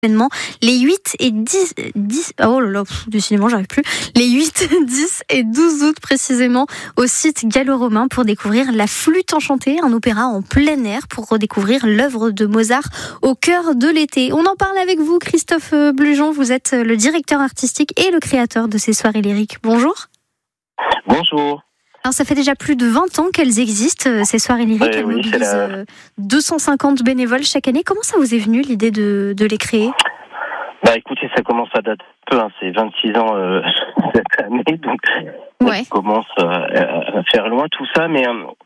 événements les 8 et 10 oh là là, décidément j'arrive plus, les 8, 10 et 12 août précisément au site gallo-romain pour découvrir La Flûte enchantée, un opéra en plein air pour redécouvrir l'œuvre de Mozart au cœur de l'été. On en parle avec vous, Christophe Blujon, vous êtes le directeur artistique et le créateur de ces soirées lyriques. Bonjour. Bonjour. Alors ça fait déjà plus de 20 ans qu'elles existent, ces soirées lyriques, elles mobilisent 250 bénévoles chaque année. Comment ça vous est venu l'idée de les créer ? Écoutez, ça commence à dater un peu, c'est 26 ans cette année, donc ça commence à faire loin tout ça, mais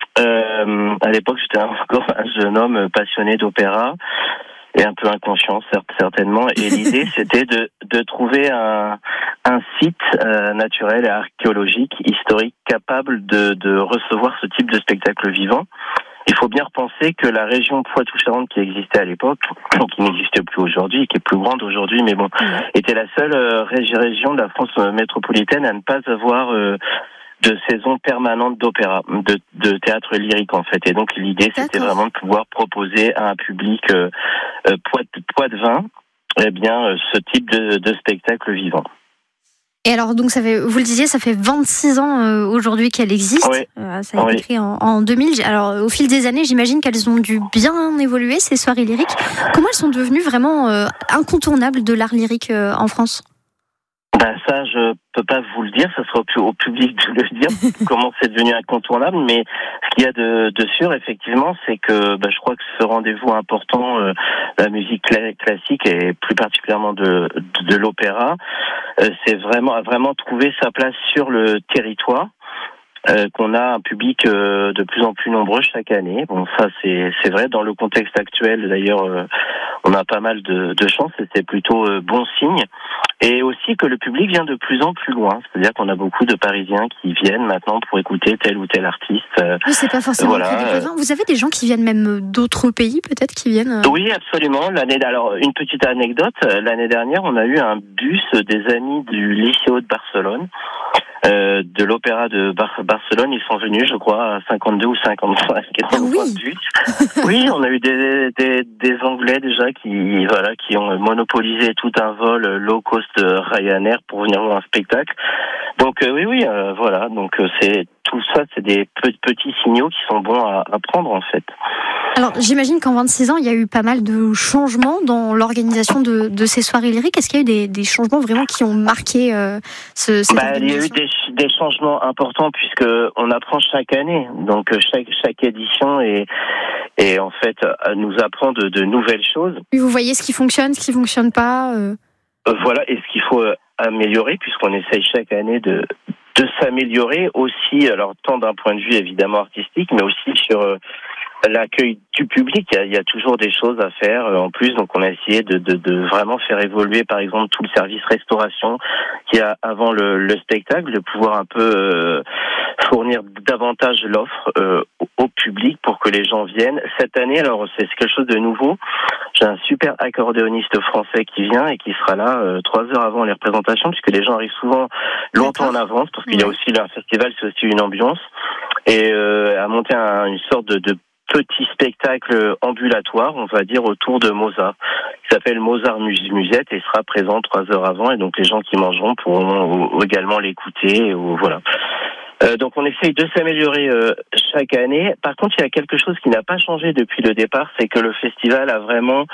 à l'époque j'étais encore un jeune homme passionné d'opéra et un peu inconscient certainement, et l'idée c'était de trouver un site naturel et archéologique, historique, capable de recevoir ce type de spectacle vivant. Il faut bien repenser que la région Poitou-Charentes qui existait à l'époque, qui n'existe plus aujourd'hui, qui est plus grande aujourd'hui, mais bon, était la seule région de la France métropolitaine à ne pas avoir de saison permanente d'opéra, de théâtre lyrique en fait. Et donc l'idée c'était vraiment de pouvoir proposer à un public poitevin, ce type de spectacle vivant. Et alors, donc, vous le disiez, ça fait 26 ans aujourd'hui qu'elle existe. Oui. Ça a été créé en 2000. Alors, au fil des années, j'imagine qu'elles ont dû bien évoluer, ces soirées lyriques. Comment elles sont devenues vraiment incontournables de l'art lyrique en France ? Ça, je peux pas vous le dire, ça sera au public de le dire, comment c'est devenu incontournable, mais ce qu'il y a de sûr, effectivement, c'est que je crois que ce rendez-vous important, la musique classique et plus particulièrement de l'opéra, c'est a vraiment trouvé sa place sur le territoire. Qu'on a un public de plus en plus nombreux chaque année. Bon, ça c'est vrai. Dans le contexte actuel, d'ailleurs, on a pas mal de chance et c'est plutôt bon signe. Et aussi que le public vient de plus en plus loin. C'est-à-dire qu'on a beaucoup de Parisiens qui viennent maintenant pour écouter tel ou tel artiste. Oui, c'est pas forcément que Vous avez des gens qui viennent même d'autres pays, peut-être, qui viennent Oui, absolument. Alors, une petite anecdote. L'année dernière, on a eu un bus des amis du Liceo de Barcelone. De l'opéra de Barcelone, ils sont venus, je crois, à 52 ou 55. Oui, on a eu des Anglais déjà qui ont monopolisé tout un vol low cost Ryanair pour venir voir un spectacle. Donc voilà. Donc tout ça, c'est des petits signaux qui sont bons à prendre en fait. Alors, j'imagine qu'en 26 ans, il y a eu pas mal de changements dans l'organisation de ces soirées lyriques. Est-ce qu'il y a eu des changements vraiment qui ont marqué cette organisation ? Il y a eu des changements importants puisque on apprend chaque année. Donc, chaque édition et en fait, nous apprend de nouvelles choses. Et vous voyez ce qui fonctionne, ce qui fonctionne pas Voilà, et ce qu'il faut améliorer puisqu'on essaye chaque année de s'améliorer aussi, alors tant d'un point de vue évidemment artistique, mais aussi sur l'accueil du public. Il y a toujours des choses à faire en plus, donc on a essayé de vraiment faire évoluer par exemple tout le service restauration qu'il y a avant le spectacle, de pouvoir un peu fournir davantage l'offre au public pour que les gens viennent. Cette année, alors c'est quelque chose de nouveau, j'ai un super accordéoniste français qui vient et qui sera là 3 heures avant les représentations, puisque les gens arrivent souvent longtemps en avance, parce qu'il y a aussi un festival, c'est aussi une ambiance, et à monter une sorte de petit spectacle ambulatoire, on va dire, autour de Mozart, qui s'appelle Mozart Musette, et sera présent 3 heures avant, et donc les gens qui mangeront pourront également l'écouter, voilà. Donc on essaye de s'améliorer chaque année. Par contre, il y a quelque chose qui n'a pas changé depuis le départ, c'est que le festival a vraiment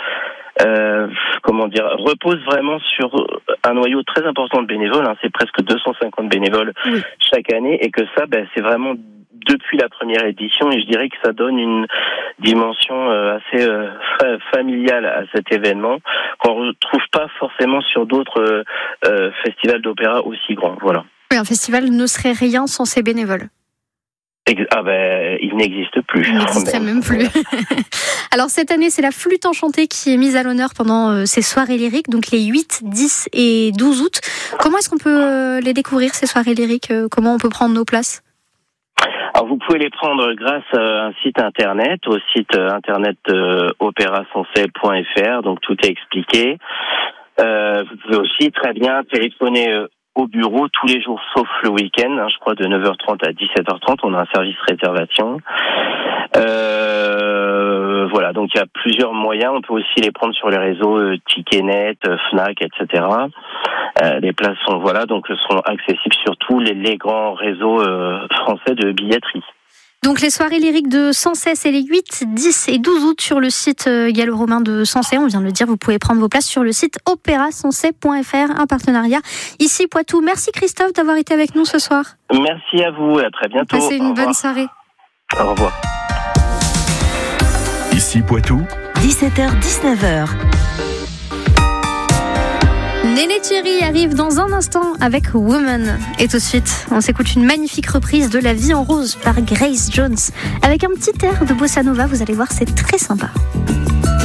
repose vraiment sur un noyau très important de bénévoles, c'est presque 250 bénévoles chaque année, et que ça, c'est vraiment depuis la première édition, et je dirais que ça donne une dimension assez familiale à cet événement qu'on ne retrouve pas forcément sur d'autres festivals d'opéra aussi grands. Voilà. Oui, un festival ne serait rien sans ses bénévoles. Il n'existe plus. Il n'existerait même plus. Alors cette année, c'est La Flûte enchantée qui est mise à l'honneur pendant ces soirées lyriques, donc les 8, 10 et 12 août. Comment est-ce qu'on peut les découvrir, ces soirées lyriques ? Comment on peut prendre nos places ? Alors vous pouvez les prendre grâce à un site internet, au site internet opérasancel.fr, donc tout est expliqué. Vous pouvez aussi très bien téléphoner au bureau tous les jours sauf le week-end, je crois de 9h30 à 17h30, on a un service réservation. Voilà, donc il y a plusieurs moyens, on peut aussi les prendre sur les réseaux Ticketnet, Fnac, etc. Les places sont accessibles sur tous les grands réseaux français de billetterie. Donc les soirées lyriques de Sancey, c'est les 8, 10 et 12 août sur le site gallo-romain de Sancey. On vient de le dire, vous pouvez prendre vos places sur le site opérasancey.fr, un partenariat ici Poitou. Merci Christophe d'avoir été avec nous ce soir. Merci à vous et à très bientôt. Passez une bonne soirée. Au revoir. Ici Poitou, 17h-19h. Néné Thierry arrive dans un instant avec Woman. Et tout de suite, on s'écoute une magnifique reprise de La vie en rose par Grace Jones. Avec un petit air de bossa nova, vous allez voir, c'est très sympa.